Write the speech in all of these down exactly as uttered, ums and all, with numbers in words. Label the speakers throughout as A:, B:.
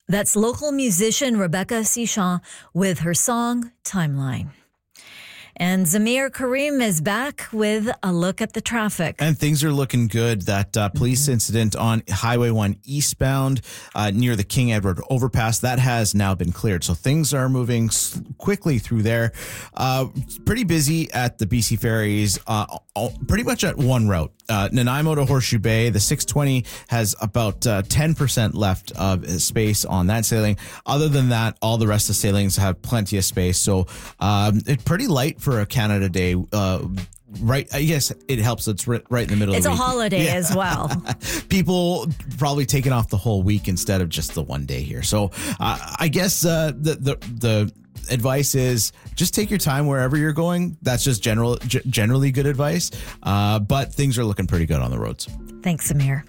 A: That's local musician Rebecca Sichon with her song Timeline. And Zamir Karim is back with a look at the traffic.
B: And things are looking good. That uh, police mm-hmm. incident on Highway one eastbound uh, near the King Edward overpass, that has now been cleared. So things are moving quickly through there. Uh, pretty busy at the B C ferries, uh, all, pretty much at one route. Uh, Nanaimo to Horseshoe Bay, the six twenty has about uh, ten percent left of space on that sailing. Other than that, all the rest of the sailings have plenty of space. So um, it's pretty light for a Canada Day. Uh, right, I guess it helps. It's right, right in the middle
A: it's
B: of the week.
A: It's a holiday yeah. as well.
B: People probably taking off the whole week instead of just the one day here. So uh, I guess uh, the the the. advice is just take your time wherever you're going. That's just general, g- generally good advice. Uh, but things are looking pretty good on the roads.
A: Thanks, Amir.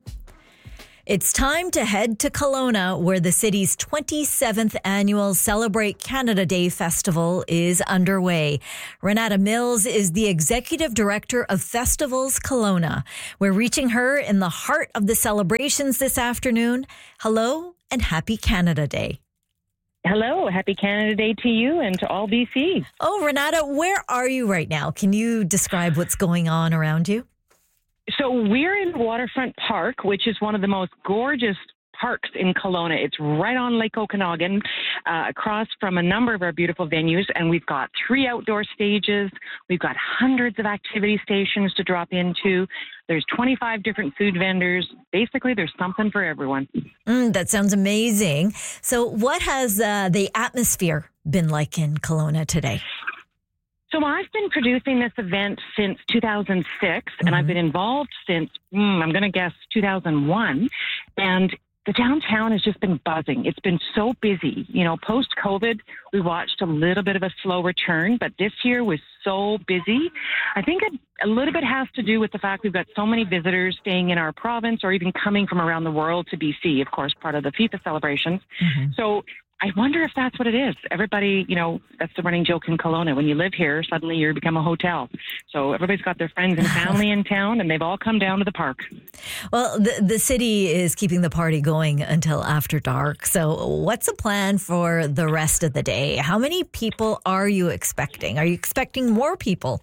A: It's time to head to Kelowna, where the city's twenty-seventh annual Celebrate Canada Day Festival is underway. Renata Mills is the executive director of Festivals Kelowna. We're reaching her in the heart of the celebrations this afternoon. Hello and happy Canada Day.
C: Hello, happy Canada Day to you and to all B C.
A: Oh, Renata, where are you right now? Can you describe what's going on around you?
C: So we're in Waterfront Park, which is one of the most gorgeous parks in Kelowna. It's right on Lake Okanagan, uh, across from a number of our beautiful venues, and we've got three outdoor stages. We've got hundreds of activity stations to drop into. There's twenty-five different food vendors. Basically, there's something for everyone.
A: Mm, that sounds amazing. So what has uh, the atmosphere been like in Kelowna today?
C: So I've been producing this event since two thousand six, mm-hmm. and I've been involved since, mm, I'm going to guess, two thousand one. And the downtown has just been buzzing. It's been so busy. You know, post-COVID, we watched a little bit of a slow return, but this year was so busy. I think a, a little bit has to do with the fact we've got so many visitors staying in our province or even coming from around the world to B C, of course, part of the FIFA celebrations. Mm-hmm. So I wonder if that's what it is. Everybody, you know, that's the running joke in Kelowna. When you live here, suddenly you become a hotel. So everybody's got their friends and family in town, and they've all come down to the park.
A: Well, the, the city is keeping the party going until after dark. So what's the plan for the rest of the day? How many people are you expecting? Are you expecting more people?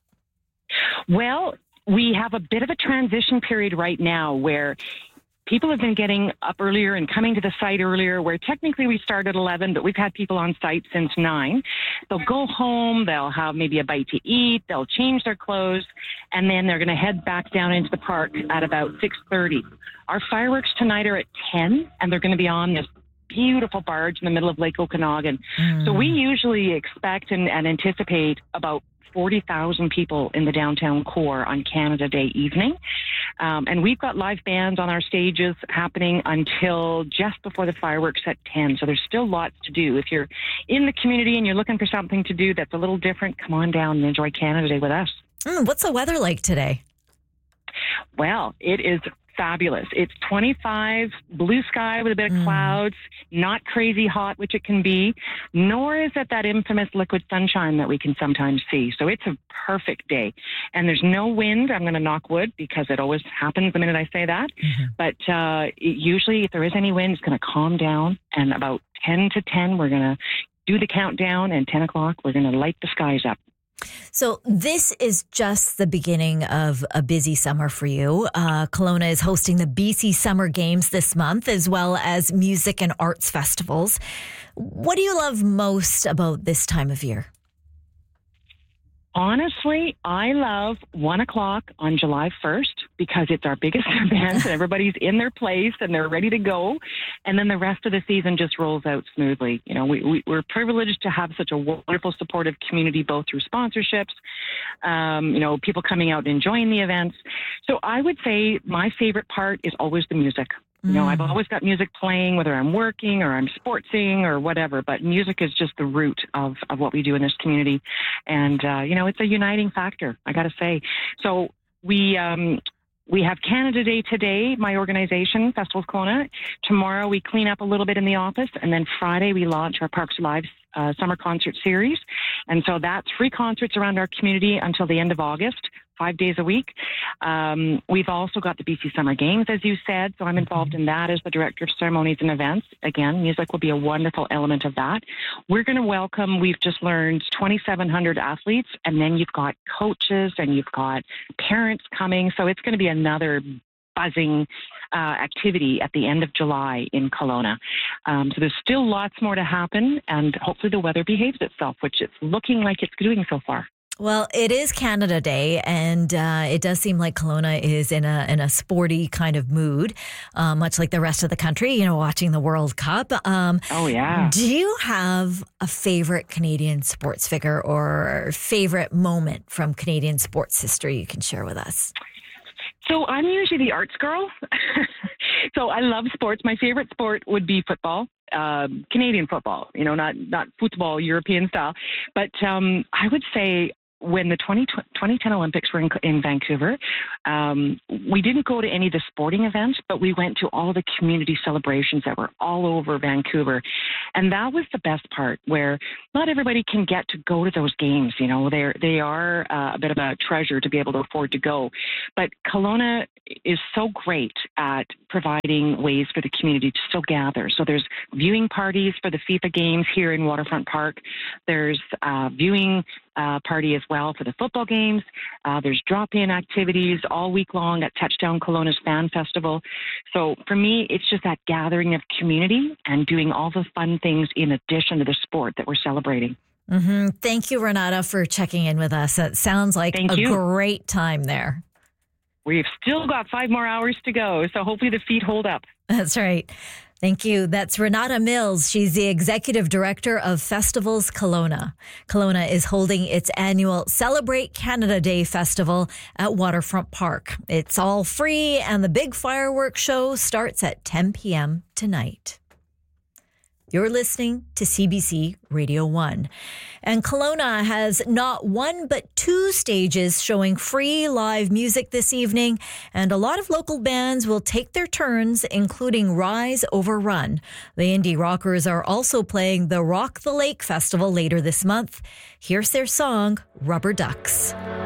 C: Well, we have a bit of a transition period right now where people have been getting up earlier and coming to the site earlier, where technically we start at eleven, but we've had people on site since nine. They'll go home, they'll have maybe a bite to eat, they'll change their clothes, and then they're going to head back down into the park at about six thirty. Our fireworks tonight are at ten, and they're going to be on this beautiful barge in the middle of Lake Okanagan. Mm. So we usually expect and, and anticipate about forty thousand people in the downtown core on Canada Day evening. Um, and we've got live bands on our stages happening until just before the fireworks at ten. So there's still lots to do. If you're in the community and you're looking for something to do that's a little different, come on down and enjoy Canada Day with us.
A: Mm, what's the weather like today?
C: Well, it is fabulous. It's twenty-five, blue sky with a bit of mm. clouds, not crazy hot, which it can be, nor is it that infamous liquid sunshine that we can sometimes see. So it's a perfect day. And there's no wind. I'm going to knock wood because it always happens the minute I say that. Mm-hmm. But uh, it, usually if there is any wind, it's going to calm down. And about ten to ten, we're going to do the countdown. And ten o'clock, we're going to light the skies up.
A: So this is just the beginning of a busy summer for you. Uh, Kelowna is hosting the B C Summer Games this month, as well as music and arts festivals. What do you love most about this time of year?
C: Honestly, I love one o'clock on July first because it's our biggest event and everybody's in their place and they're ready to go. And then the rest of the season just rolls out smoothly. You know, we, we, we're privileged to have such a wonderful, supportive community, both through sponsorships, um, you know, people coming out and enjoying the events. So I would say my favorite part is always the music. You know, I've always got music playing, whether I'm working or I'm sportsing or whatever, but music is just the root of, of what we do in this community. And, uh, you know, it's a uniting factor, I got to say. So we um, we have Canada Day today, my organization, Festivals Kelowna. Tomorrow we clean up a little bit in the office, and then Friday we launch our Parks Alive uh, summer concert series. And so that's free concerts around our community until the end of August. five days a week. Um, we've also got the B C Summer Games, as you said, so I'm involved in that as the Director of Ceremonies and Events. Again, music will be a wonderful element of that. We're going to welcome, we've just learned, twenty-seven hundred athletes, and then you've got coaches and you've got parents coming, so it's going to be another buzzing uh, activity at the end of July in Kelowna. Um, so there's still lots more to happen, and hopefully the weather behaves itself, which it's looking like it's doing so far.
A: Well, it is Canada Day, and uh, it does seem like Kelowna is in a in a sporty kind of mood, uh, much like the rest of the country, you know, watching the World Cup. Um,
C: oh, yeah.
A: Do you have a favorite Canadian sports figure or favorite moment from Canadian sports history you can share with us?
C: So I'm usually the arts girl. So I love sports. My favorite sport would be football. Um, Canadian football, you know, not not football, European style. But um, I would say when the twenty ten Olympics were in, in Vancouver, um, we didn't go to any of the sporting events, but we went to all of the community celebrations that were all over Vancouver. And that was the best part, where not everybody can get to go to those games. You know, they're, they are uh, a bit of a treasure to be able to afford to go. But Kelowna is so great at providing ways for the community to still gather. So there's viewing parties for the FIFA games here in Waterfront Park. There's uh, viewing uh, party as well for the football games. Uh, there's drop-in activities all week long at Touchdown Kelowna's Fan Festival. So for me, it's just that gathering of community and doing all the fun things in addition to the sport that we're celebrating.
A: Mm-hmm. Thank you, Renata, for checking in with us. It sounds like
C: Thank
A: a
C: you.
A: great time there.
C: We've still got five more hours to go, so hopefully the feet hold up.
A: That's right. Thank you. That's Renata Mills. She's the Executive Director of Festivals Kelowna. Kelowna is holding its annual Celebrate Canada Day Festival at Waterfront Park. It's all free, and the big fireworks show starts at ten p.m. tonight. You're listening to C B C Radio one. And Kelowna has not one but two stages showing free live music this evening. And a lot of local bands will take their turns, including Rise Over Run. The indie rockers are also playing the Rock the Lake Festival later this month. Here's their song, Rubber Ducks.